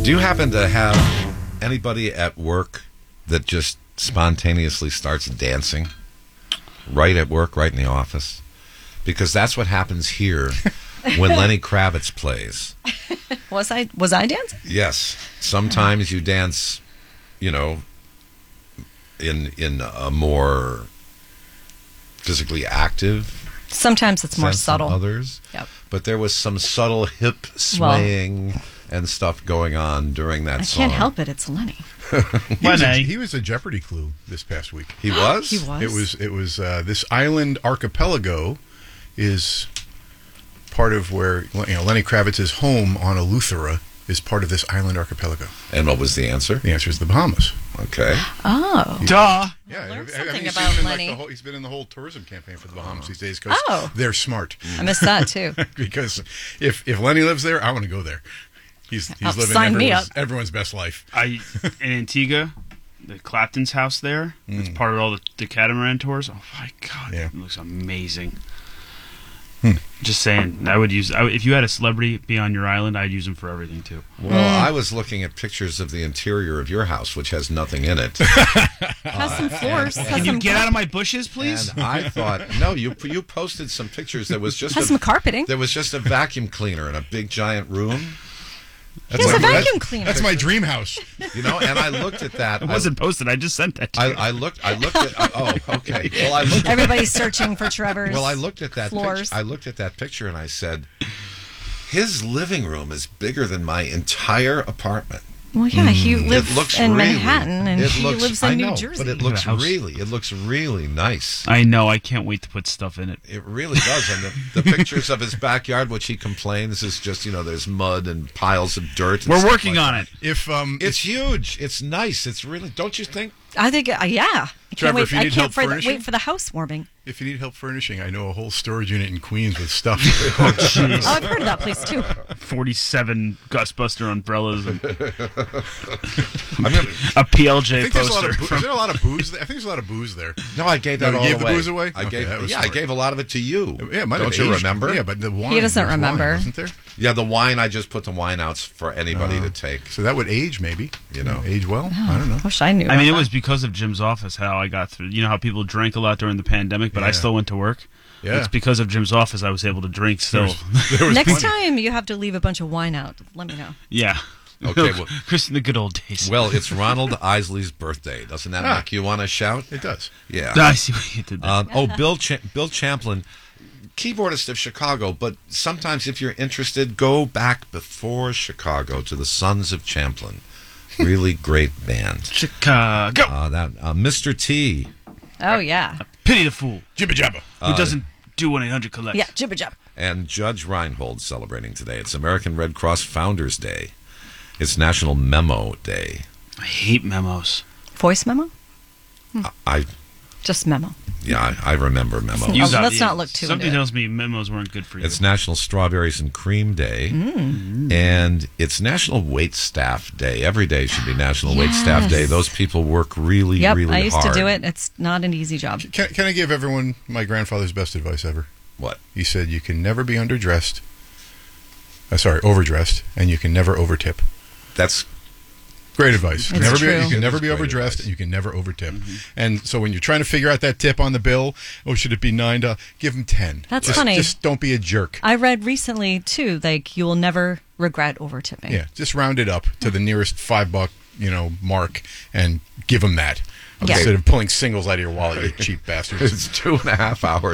Do you happen to have anybody at work that just spontaneously starts dancing? Right at work, right in the office? Because that's what happens here when Lenny Kravitz plays. Was I dancing? Yes. Sometimes you dance, in a more physically active. Sometimes it's more sense than subtle. Others. Yep. But there was some subtle hip swaying and stuff going on during that song. I can't help it. It's Lenny. He was a Jeopardy clue this past week. He was? He was. It was this island archipelago is part of where Lenny Kravitz's home on Eleuthera is part of this island archipelago. And what was the answer? The answer is the Bahamas. Okay. Oh. Duh. Yeah, learned I something he's about been Lenny. he's been in the whole tourism campaign for the Bahamas these days because they're smart. I missed that too. Because if Lenny lives there, I want to go there. He's living sign me up. everyone's best life. In Antigua, the Clapton's house there. It's part of all the catamaran tours. Oh my God, Yeah. It looks amazing. Just saying, if you had a celebrity be on your island, I'd use them for everything too. Well, I was looking at pictures of the interior of your house, which has nothing in it. Has some floors. Can you get out of my bushes, please? And I thought, no, you posted some pictures. There was just Has some carpeting. There was just a vacuum cleaner in a big giant room. He has a vacuum cleaner. That's my dream house. And I looked at that. It wasn't posted. I just sent that to you. I looked at. Oh, okay. Well, I looked. Everybody's searching for Trevor's. Well, I looked at that floors. picture. I looked at that picture and I said, his living room is bigger than my entire apartment. Well, yeah, he lives in really, Manhattan and he lives in New But Jersey. it looks really nice. I know. I can't wait to put stuff in it. It really does. And the pictures of his backyard, which he complains is just, there's mud and piles of dirt. And We're stuff working like on that. it. It's huge. It's nice. It's really, don't you think? I think, yeah. I Trevor, can't wait. if you need help furnishing? Wait for the housewarming. If you need help furnishing, I know a whole storage unit in Queens with stuff. Oh, jeez. Oh, I've heard of that place too. 47 Gustbuster umbrellas and I mean, a PLJ I think there's a lot poster. of is there a lot of booze? I think there's a lot of booze there. no, I gave that No, all you away. gave the booze away? I Okay, gave, that was I smart. gave a lot of it to you. Yeah, it might Don't have you aged. remember? Yeah, but the wine. He doesn't there's wine, remember. wasn't there? Yeah, the wine, I just put the wine out for anybody to take. So that would age, maybe. Age well. I don't know. Wish I knew. I mean, it about was because of Jim's office how I got through. You know how people drank a lot during the pandemic, but I Yeah. still went to work? Yeah. It's because of Jim's office I was able to drink still. There was Next plenty. time you have to leave a bunch of wine out. Let me know. Yeah. Okay, well- Chris in the good old days. Well, it's Ronald Isley's birthday. Doesn't that make you want to shout? It does. Yeah. I see what you did there. Bill Champlin, keyboardist of Chicago, but sometimes if you're interested, go back before Chicago to the Sons of Champlin. Really great band. Chicago. Mr. T. Oh yeah. Pity the fool Jibba jabba. who doesn't do 1-800 collect. Yeah. Jibba jab. And Judge Reinhold celebrating today. It's American Red Cross Founders Day. It's National Memo Day. I hate memos. Voice memo. I Just memo. remember memos. Let's not look too Something into it. tells me memos weren't good for you. It's National Strawberries and Cream Day. And it's National Wait Staff Day. Every day should be National Wait Staff Day. Those people work really, Yep, really hard. I used to do it. It's not an easy job. Can I give everyone my grandfather's best advice ever? What? He said you can never be overdressed, and you can never overtip. That's Great advice. It's Never true. you can It never is be great overdressed, advice. and you can never overtip. And so when you're trying to figure out that tip on the bill, should it be $9? Give them 10. That's Just- funny. Just don't be a jerk. I read recently too, like you will never regret overtipping. Yeah, just round it up to the nearest $5, mark, and give them that Yeah. instead of pulling singles out of your wallet. You cheap bastards. it's 2.5 hours.